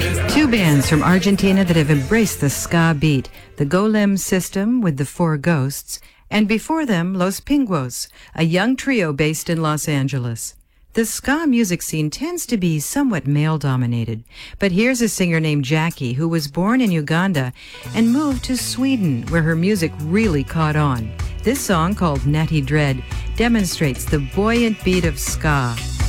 Two bands from Argentina that have embraced the ska beat, the Golem System with the Four Ghosts, and before them, Los Pinguos, a young trio based in Los Angeles. The ska music scene tends to be somewhat male-dominated, but here's a singer named Jackie who was born in Uganda and moved to Sweden, where her music really caught on. This song, called Natty Dread, demonstrates the buoyant beat of ska.